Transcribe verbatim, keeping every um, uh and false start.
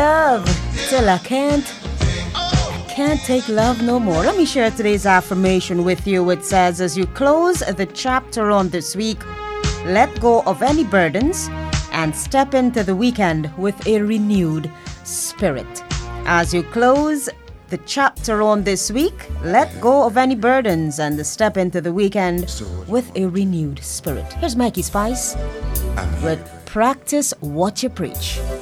love till I can't. Can't take love no more. Let me share today's affirmation with you. It says, as you close the chapter on this week, let go of any burdens and step into the weekend with a renewed spirit. As you close the chapter on this week, let go of any burdens and step into the weekend with a renewed spirit. Here's Mikey Spice with Practice What You Preach.